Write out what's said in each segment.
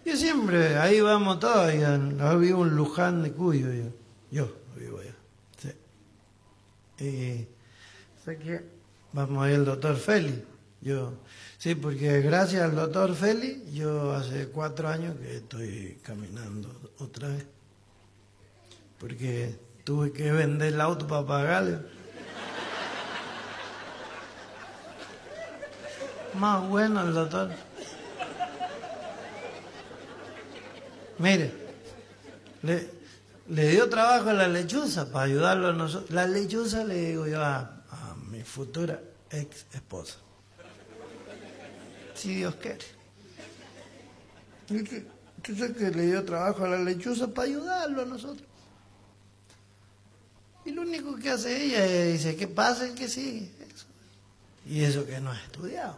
Yo siempre, ahí vamos todos, yo vivo en Luján de Cuyo, yo vivo allá. Sí. Y sé que vamos a ir al doctor Félix. Sí, porque gracias al doctor Félix, yo hace 4 años que estoy caminando otra vez. Porque tuve que vender el auto para pagarle. Más bueno el doctor. Mire, le dio trabajo a la lechuza para ayudarlo a nosotros. La lechuza le digo yo a mi futura ex esposa. Si Dios quiere. Entonces que le dio trabajo a la lechuza para ayudarlo a nosotros. Y lo único que hace ella es dice que pasa el que sigue. Eso. Y eso que no ha estudiado.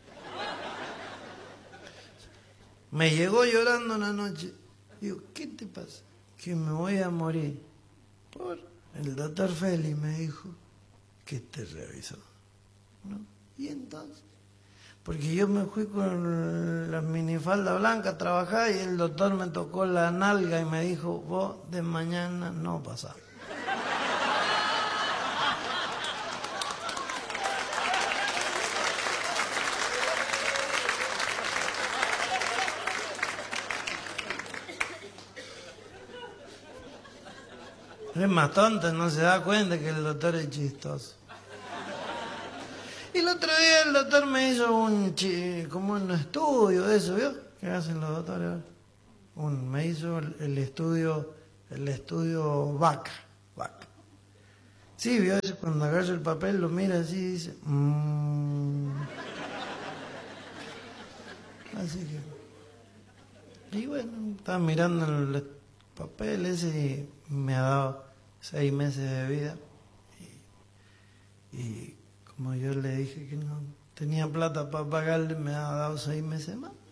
Me llegó llorando una noche. Digo, ¿qué te pasa? Que me voy a morir. Por el doctor Félix me dijo que te revisó. ¿No? Y entonces, porque yo me fui con la minifalda blanca a trabajar y el doctor me tocó la nalga y me dijo, vos de mañana no pasás. Es más tonta, no se da cuenta que el doctor es chistoso. Y el otro día el doctor me hizo como un estudio de eso, ¿vio? ¿Qué hacen los doctores ahora? Me hizo el estudio vaca. Sí, vio, cuando agarra el papel lo mira así y dice, Así que, y bueno, estaba mirando el papel ese y me ha dado 6 meses de vida. Y como yo le dije que no tenía plata para pagarle, me ha dado 6 meses más.